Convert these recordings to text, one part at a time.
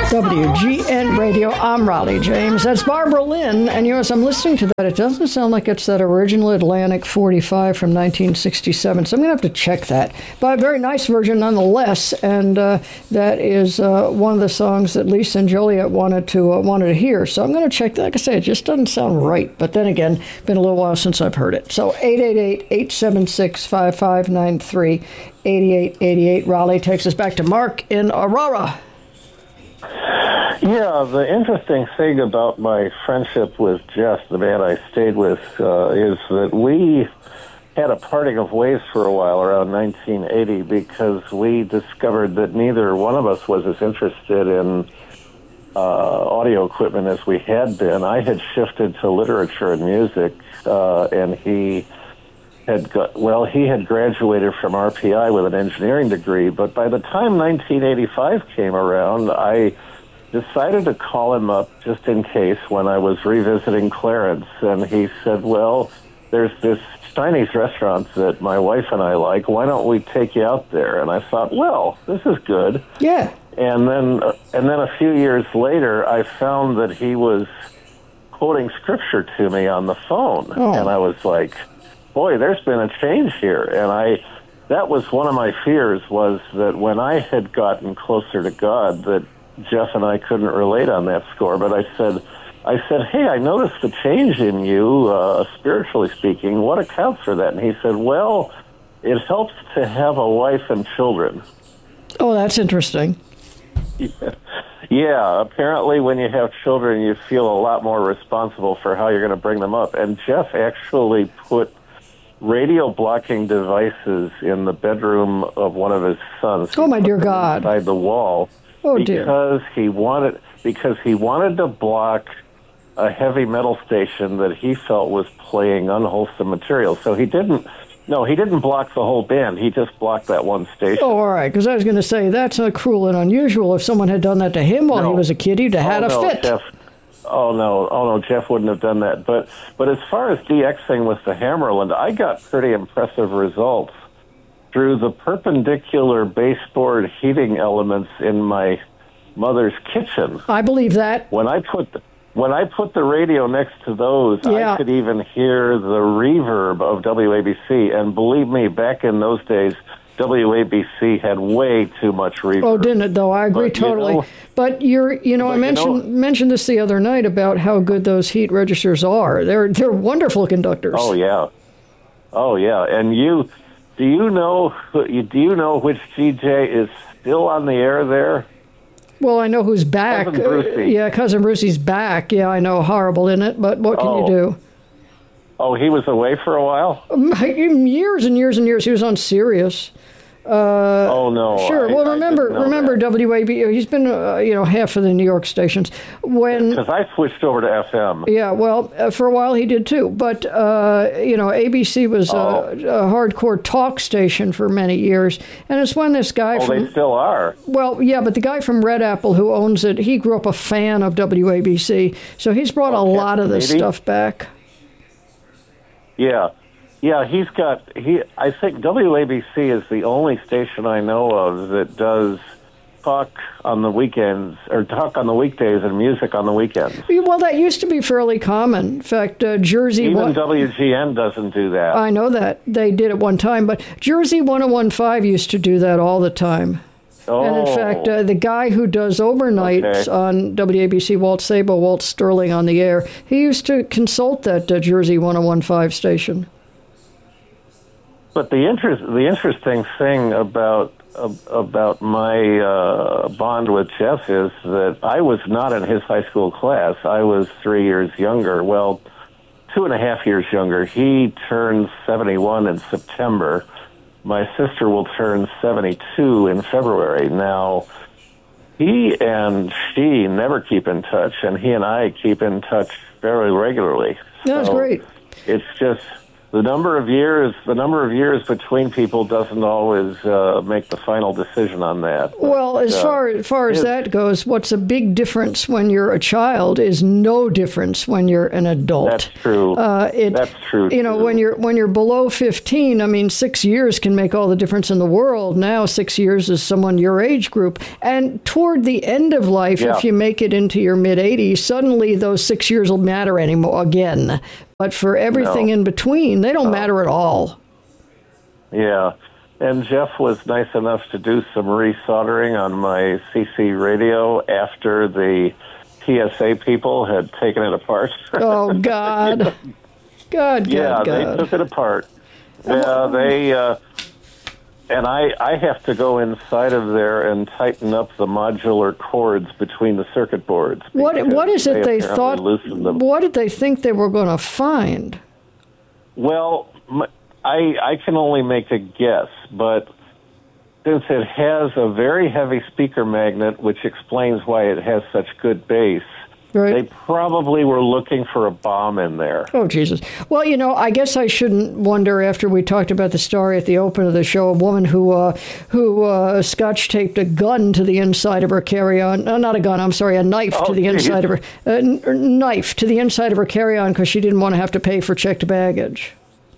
WGN Radio. I'm Raleigh James. That's Barbara Lynn. And as I'm listening to that, it doesn't sound like it's that original Atlantic 45 from 1967. So I'm going to have to check that. But a very nice version nonetheless. And that is one of the songs that Lisa and Joliet wanted to hear. So I'm going to check that. Like I say, it just doesn't sound right. But then again, been a little while since I've heard it. So 888-876-5593, 8888. Raleigh takes us back to Mark in Aurora. Yeah, the interesting thing about my friendship with Jeff, the man I stayed with, is that we had a parting of ways for a while around 1980 because we discovered that neither one of us was as interested in audio equipment as we had been. I had shifted to literature and music, and he had graduated from RPI with an engineering degree, but by the time 1985 came around, I decided to call him up just in case when I was revisiting Clarence, and he said, well, there's this Chinese restaurant that my wife and I like. Why don't we take you out there? And I thought, well, this is good. Yeah. And then a few years later, I found that he was quoting scripture to me on the phone, and I was like, boy, there's been a change here. And that was one of my fears, was that when I had gotten closer to God, that Jeff and I couldn't relate on that score. But I said, hey, I noticed the change in you, spiritually speaking. What accounts for that? And he said, well, it helps to have a wife and children. Oh, that's interesting. Yeah, apparently when you have children, you feel a lot more responsible for how you're going to bring them up. And Jeff actually put radio blocking devices in the bedroom of one of his sons. Oh, my dear God. Inside the wall. Oh, because he wanted to block a heavy metal station that he felt was playing unwholesome material. So he didn't block the whole band. He just blocked that one station. Oh, all right. Because I was going to say, that's not cruel and unusual. If someone had done that to him while he was a kid, he'd have had a fit. Jeff, Jeff wouldn't have done that. But as far as DXing with the Hammerland, I got pretty impressive results through the perpendicular baseboard heating elements in my mother's kitchen. I believe that. When I put the radio next to those, I could even hear the reverb of WABC. And believe me, back in those days, WABC had way too much reverb. Oh, didn't it, though? I agree totally. But I mentioned this the other night about how good those heat registers are. They're wonderful conductors. Oh, yeah. And do you know which DJ is still on the air there? Well, I know who's back. Cousin Brucey. Cousin Brucey's back. Yeah, I know, horrible, isn't it? But what can you do? Oh, he was away for a while? Years and years and years. He was on Sirius. No. Sure. Remember WAB. He's been, half of the New York stations. Because I switched over to FM. Yeah, well, for a while he did too. But, ABC was a hardcore talk station for many years. And it's when this guy they still are. Well, yeah, but the guy from Red Apple who owns it, he grew up a fan of WABC. So he's brought a lot of this stuff back. Yeah. Yeah, I think WABC is the only station I know of that does talk on the weekends, or talk on the weekdays and music on the weekends. Well, that used to be fairly common. In fact, Jersey... Even WGN doesn't do that. I know that. They did at one time, but Jersey 101.5 used to do that all the time. Oh. And in fact, the guy who does overnights on WABC, Walt Sabo, Walt Sterling on the air, he used to consult that Jersey 101.5 station. But the interesting thing about my bond with Jeff is that I was not in his high school class. I was 3 years younger. Well, 2.5 years younger. He turned 71 in September. My sister will turn 72 in February. Now, he and she never keep in touch, and he and I keep in touch very regularly. That's great. It's just the number of years between people doesn't always make the final decision on that. But, well, as far as that goes, what's a big difference when you're a child is no difference when you're an adult. That's true. That's true. You know, when you're below 15, I mean, 6 years can make all the difference in the world. Now, 6 years is someone your age group, and toward the end of life, if you make it into your mid 80s, suddenly those 6 years will matter anymore again. But for everything in between, they don't matter at all. Yeah. And Jeff was nice enough to do some resoldering on my CC radio after the TSA people had taken it apart. Oh, God. God. They took it apart. Yeah, and I have to go inside of there and tighten up the modular cords between the circuit boards. What is it they thought? What did they think they were going to find? Well, I can only make a guess, but since it has a very heavy speaker magnet, which explains why it has such good bass, they probably were looking for a bomb in there. Oh, Jesus. Well, you know, I guess I shouldn't wonder, after we talked about the story at the open of the show, a woman who scotch-taped a gun to the inside of her carry-on. Not a gun, I'm sorry, a knife to the inside of her... knife to the inside of her carry-on because she didn't want to have to pay for checked baggage.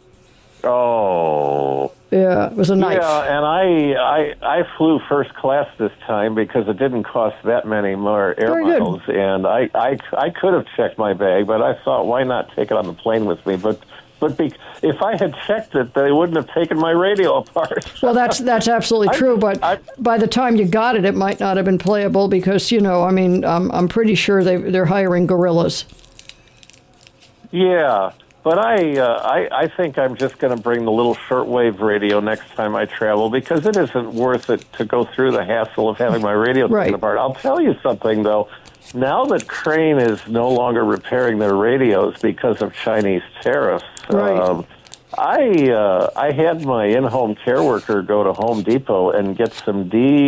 Oh... Yeah, it was a knife. Yeah, and I flew first class this time because it didn't cost that many more air miles, and I could have checked my bag, but I thought, why not take it on the plane with me? But if I had checked it, they wouldn't have taken my radio apart. Well, that's absolutely true, but by the time you got it, it might not have been playable because, you know, I mean, I'm pretty sure they're hiring guerrillas. Yeah. But I think I'm just going to bring the little shortwave radio next time I travel because it isn't worth it to go through the hassle of having my radio taken apart. I'll tell you something, though. Now that Crane is no longer repairing their radios because of Chinese tariffs, I had my in-home care worker go to Home Depot and get some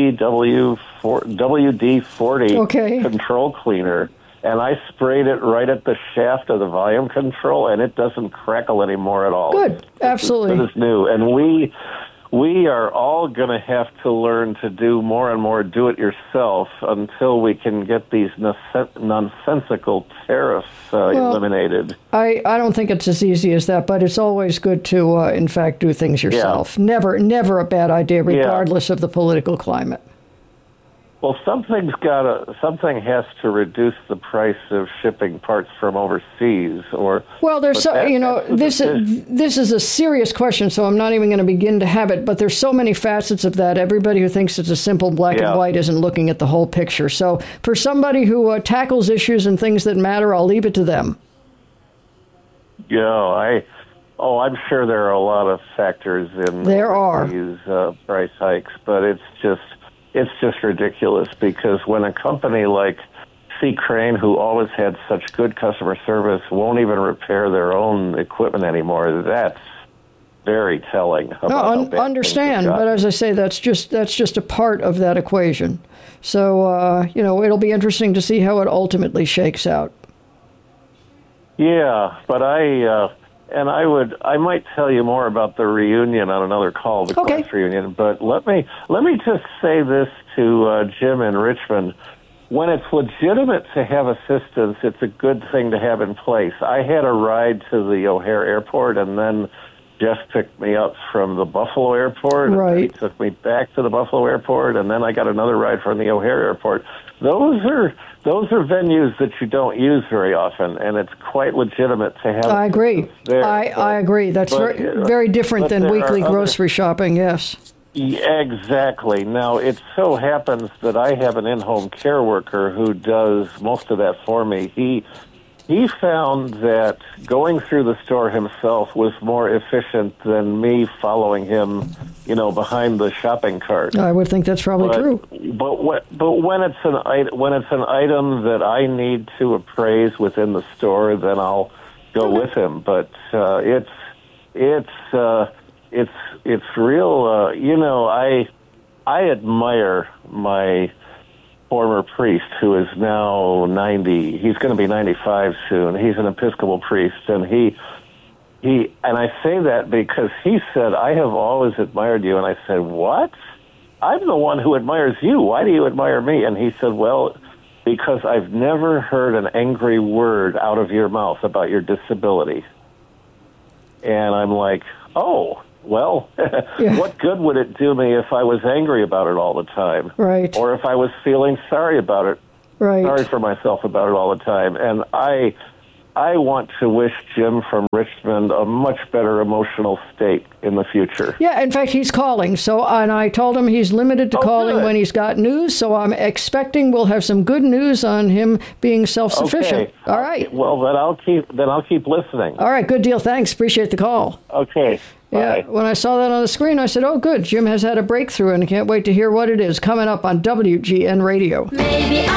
WD-40 control cleaner. And I sprayed it right at the shaft of the volume control, and it doesn't crackle anymore at all. Good, absolutely. It is new, and we are all going to have to learn to do more and more do-it-yourself until we can get these nonsensical tariffs eliminated. I don't think it's as easy as that, but it's always good to, in fact, do things yourself. Yeah. Never a bad idea, regardless of the political climate. Well, something has to reduce the price of shipping parts from overseas, this is a serious question, so I'm not even going to begin to have it. But there's so many facets of that. Everybody who thinks it's a simple black and white isn't looking at the whole picture. So, for somebody who tackles issues and things that matter, I'll leave it to them. Yeah, I'm sure there are a lot of factors in these price hikes, but it's just ridiculous because when a company like C. Crane, who always had such good customer service, won't even repair their own equipment anymore, that's very telling. Understand, but as I say, that's just a part of that equation. So, it'll be interesting to see how it ultimately shakes out. Yeah, but I might tell you more about the reunion on another call, the class reunion. But let me just say this to Jim in Richmond: when it's legitimate to have assistance, it's a good thing to have in place. I had a ride to the O'Hare Airport, and then Jeff picked me up from the Buffalo Airport. And then he took me back to the Buffalo Airport, and then I got another ride from the O'Hare Airport. Those are venues that you don't use very often, and it's quite legitimate to have. I agree. I agree. That's very different than weekly grocery shopping. Yes. Exactly. Now, it so happens that I have an in-home care worker who does most of that for me. He found that going through the store himself was more efficient than me following him, behind the shopping cart. I would think that's probably true. But when it's an item that I need to appraise within the store, then I'll go with him. But it's real. I admire my former priest, who is now 90. He's going to be 95 soon. He's an Episcopal priest, and he And I say that because he said, I have always admired you. And I said, what? I'm the one who admires you. Why do you admire me? And he said, well, because I've never heard an angry word out of your mouth about your disability. And I'm like, oh, well, what good would it do me if I was angry about it all the time? Right. Or if I was feeling sorry about it, right. sorry for myself about it all the time. And I want to wish Jim from Richmond a much better emotional state in the future. Yeah, in fact, he's calling. And I told him he's limited to calling when he's got news. So I'm expecting we'll have some good news on him being self-sufficient. Okay. All right. Well, then I'll keep listening. All right. Good deal. Thanks. Appreciate the call. Okay. Bye. Yeah. When I saw that on the screen, I said, "Oh, good. Jim has had a breakthrough, and I can't wait to hear what it is." Coming up on WGN Radio. Maybe